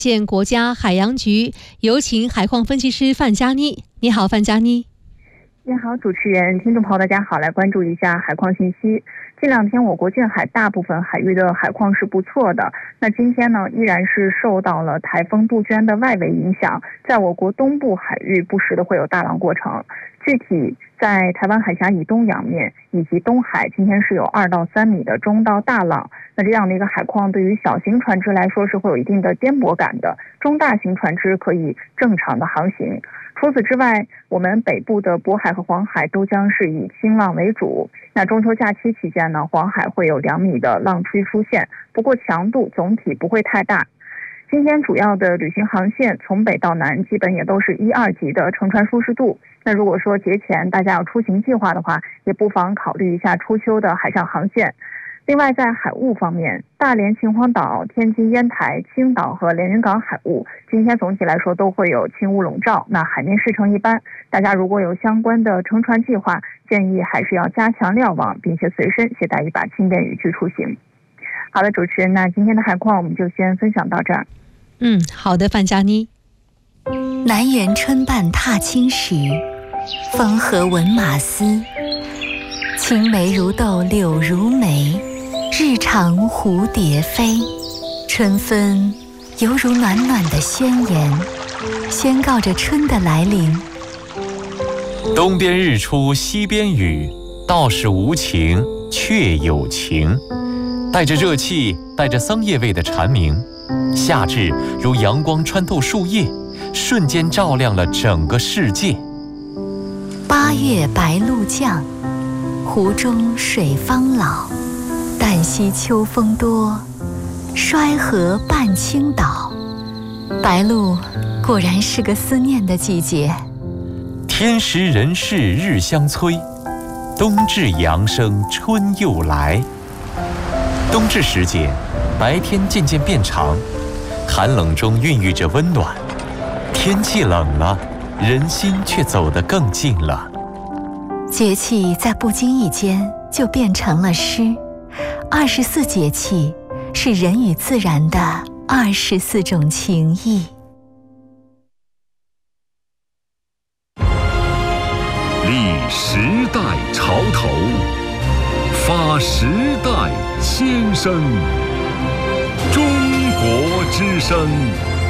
现国家海洋局，有请海况分析师范佳妮。你好，范佳妮。 你好，主持人，听众朋友大家好，来关注一下海况信息。这两天我国近海大部分海域的海况是不错的，那今天呢依然是受到了台风杜鹃的外围影响，在我国东部海域不时的会有大浪过程。具体在台湾海峡以东洋面以及东海，今天是有2到3米的中到大浪。那这样的一个海况对于小型船只来说是会有一定的颠簸感的，中大型船只可以正常的航行。除此之外，我们北部的渤海和黄海都将是以轻浪为主。那中秋假期期间呢，黄海会有2米的浪区出现，不过强度总体不会太大。今天主要的旅行航线从北到南基本也都是1、2级的乘船舒适度。那如果说节前大家要出行计划的话，也不妨考虑一下初秋的海上航线。另外在海务方面，大连、秦皇岛、天津、烟台、青岛和连云港海务今天总体来说都会有轻雾笼罩，那海面视程一般。大家如果有相关的乘船计划，建议还是要加强瞭望，并且随身携带一把轻便雨具出行。好的，主持人，那今天的海况我们就先分享到这儿。 好的，范佳妮。 南园春半踏青时，风和闻马嘶。青梅如豆柳如眉，日长蝴蝶飞。春分犹如暖暖的宣言，宣告着春的来临。 东边日出西边雨，道是无晴却有晴。带着热气，带着桑叶味的蝉鸣，夏至如阳光穿透树叶，瞬间照亮了整个世界。 8月白露降，湖中水方老。旦夕秋风多，衰河半倾倒。白露果然是个思念的季节。 天时人事日相催，冬至阳生春又来。冬至时节，白天渐渐变长，寒冷中孕育着温暖。天气冷了，人心却走得更近了。 节气在不经意间就变成了诗。24节气是人与自然的24种情谊。 立时代潮头，发时代先声。中国之声。